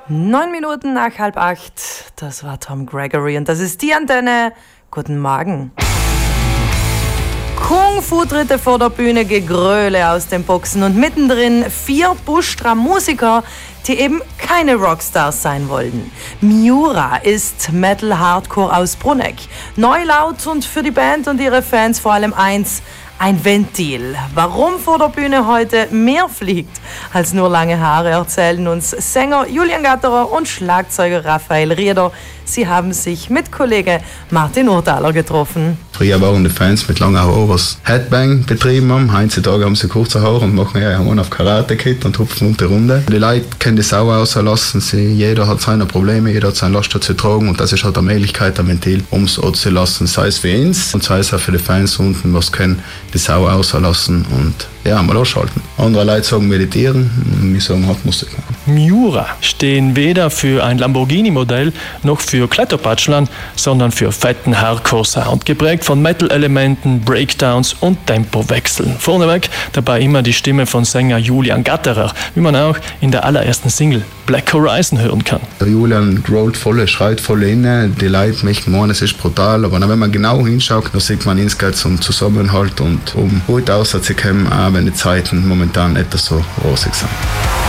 9 Minuten nach 7:30, das war Tom Gregory und das ist die Antenne. Guten Morgen. Kung-Fu-Tritte vor der Bühne, Gegröle aus den Boxen und mittendrin 4 Buschtra-Musiker, die eben keine Rockstars sein wollten. Miura ist Metal-Hardcore aus Bruneck. Neu, laut und für die Band und ihre Fans vor allem eins: ein Ventil. Warum vor der Bühne heute mehr fliegt als nur lange Haare, erzählen uns Sänger Julian Gatterer und Schlagzeuger Raphael Rieder. Sie haben sich mit Kollege Martin Urtaler getroffen. Früher waren die Fans mit langen Haaren, was Headbang betrieben haben. Heutzutage haben sie kurze Haare und machen ja auf Karate-Kit und hupfen um die Runde. Die Leute können das auch auslassen. Jeder hat seine Probleme, jeder hat seine Last zu tragen und das ist halt eine Möglichkeit, ein Ventil auszulassen. Sei es für uns und sei es auch für die Fans unten, was können die Sau auslassen und ja, mal ausschalten. Andere Leute sagen meditieren, wir sagen halt Musik machen. Miura stehen weder für ein Lamborghini-Modell noch für Kletterpatschlern, sondern für fetten Hardcore-Sound, geprägt von Metal-Elementen, Breakdowns und Tempowechseln. Vorneweg dabei immer die Stimme von Sänger Julian Gatterer, wie man auch in der allerersten Single Black Horizon hören kann. Der Julian rollt voll, schreit voll rein, die Leute möchten meinen, es ist brutal, aber wenn man genau hinschaut, dann sieht man insgesamt zum Zusammenhalt und um gut auszukommen, auch wenn die Zeiten momentan nicht so rosig sind.